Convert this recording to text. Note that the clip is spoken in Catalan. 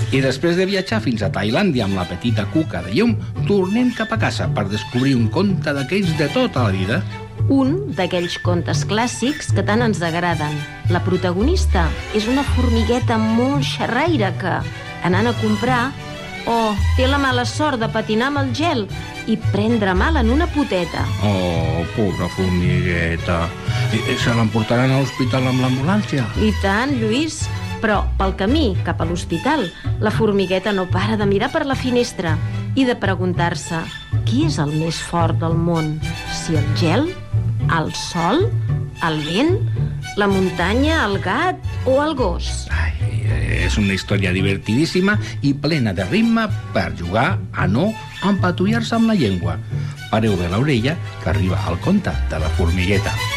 I després de viatjar fins a Tailàndia amb la petita cuca de llum, tornem cap a casa per descobrir un conte d'aquells de tota la vida. Un d'aquells contes clàssics que tant ens agraden. La protagonista és una formigueta molt xerraire que, anant a comprar, té la mala sort de patinar amb el gel i prendre mal en una poteta. Oh, pobra formigueta. Se l'emportaran a l'hospital amb l'ambulància? I tant, Lluís. Però pel camí cap a l'hospital, la formigueta no para de mirar per la finestra i de preguntar-se qui és el més fort del món, si el gel, el sol, el vent, la muntanya, el gat o el gos. És una història divertidíssima i plena de ritme per jugar a no empatollar-se amb la llengua. Pareu bé l'orella, que arriba al conte de la formigueta.